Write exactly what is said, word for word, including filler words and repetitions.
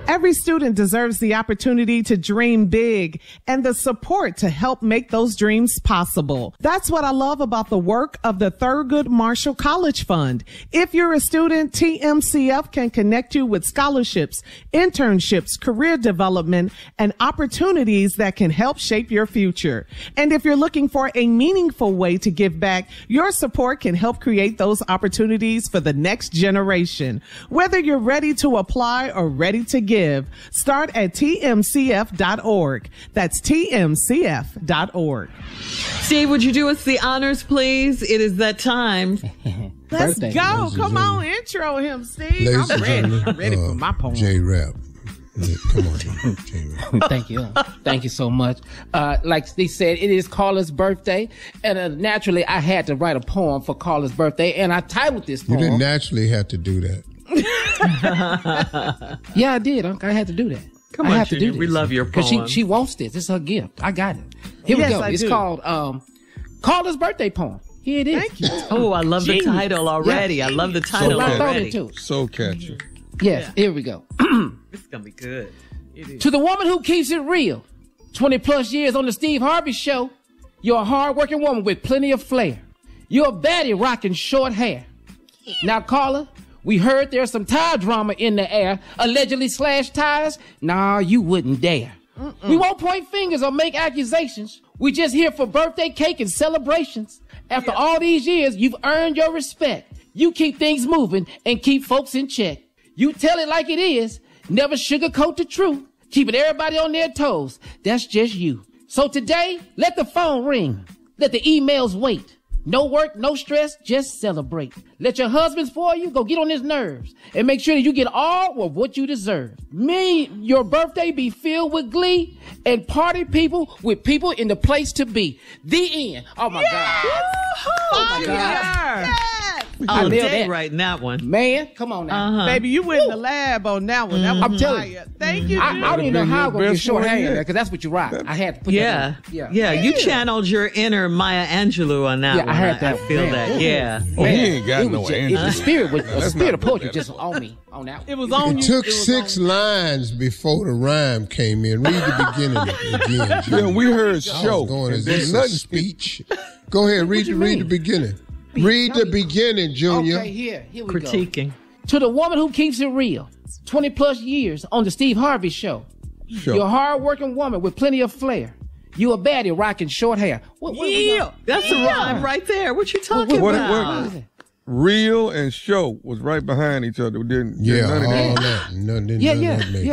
Every student deserves the opportunity to dream big and the support to help make those dreams possible. That's what I love about the work of the Thurgood Marshall College Fund. If you're a student, T M C F can connect you with scholarships, internships, career development, and opportunities that can help shape your future. And if you're looking for a meaningful way to give back, your support can help create those opportunities for the next generation. Whether you're ready to apply or ready to give, start at T M C F dot org. That's T M C F dot org. Steve, would you do us the honors, please? It is that time. Let's Birthday. go. Come on, intro him, Steve. Ladies I'm ready. and I'm ready uh, for my poem. J-Rap. Come on, J-Rap. Thank you. Thank you so much. Uh, like Steve said, it is Carla's birthday. And uh, naturally, I had to write a poem for Carla's birthday. And I titled this You poem. didn't naturally have to do that. Yeah, I did. Uncle. I had to do that. Come I on, have to do Junior. this. We love your Because she, poems. she wants this. It's her gift. I got it. Here Yes, we go. I It's do. called um, Carla's birthday poem. Here it is. Thank you. Oh, I love the Genius. title already. Yeah. I love the So title I thought already. it too. So catchy. Yes, here we go. It's going to be good. To the woman who keeps it real, twenty plus years on the Steve Harvey Show, you're a hardworking woman with plenty of flair. You're a baddie rocking short hair. Now, Carla, we heard there's some tire drama in the air, allegedly slashed tires. Nah, you wouldn't dare. Mm-mm. We won't point fingers or make accusations. We just here for birthday cake and celebrations. After yeah. all these years, you've earned your respect. You keep things moving and keep folks in check. You tell it like it is. Never sugarcoat the truth. Keeping everybody on their toes. That's just you. So today, let the phone ring. Let the emails wait. No work, no stress, just celebrate. Let your husband spoil you, go get on his nerves. And make sure that you get all of what you deserve. May your birthday be filled with glee and party people with people in the place to be. The end. Oh my Yes! God. Oh my God. Yes! I Oh, nailed dead that. right in that one. Man, come on now. Uh-huh. Baby, you went in the lab on that one. That was I'm telling fire. Thank you, I, I Junior. don't even know been how your I'm going to get best short friend hair yet. because that's what you rock. I had to put Yeah. that in. yeah. Yeah. You channeled your inner Maya Angelou on that Yeah, I one. heard that. I feel Man. that. Yeah. Oh, Man, he ain't got it no was just- answer. it- The spirit, was, the Let's spirit not of put poetry that just up. on me on that one. It was on It you. took It was six on you. lines before the rhyme came in. Read the beginning again, Yeah, Junior. we heard I show. was going, is and this then a nothing- speech? Go ahead, read, the, you read mean? the beginning. Read the beginning, Junior. Okay, here, here we go. Critiquing. To the woman who keeps it real, twenty plus years on the Steve Harvey Show. Show. You're a hard-working woman with plenty of flair. You a baddie rocking short hair. What, what, Yeah. That's a rhyme right there. What you talking What- about? what- Real and show was right behind each other. Didn't, Yeah, none of that. all that. None, Yeah, none yeah, of that made yeah.